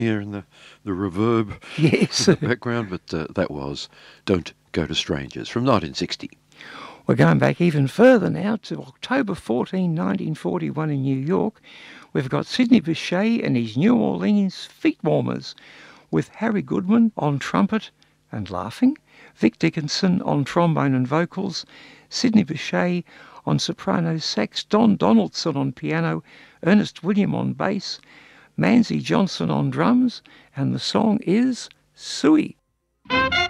Hearing the reverb Yes. in the background, but that was Don't Go to Strangers from 1960. We're going back even further now to October 14, 1941 in New York. We've got Sidney Bechet and his New Orleans Feet Warmers with Harry Goodman on trumpet and laughing, Vic Dickinson on trombone and vocals, Sidney Bechet on soprano sax, Don Donaldson on piano, Ernest William on bass, Manzi Johnson on drums, and the song is Suey.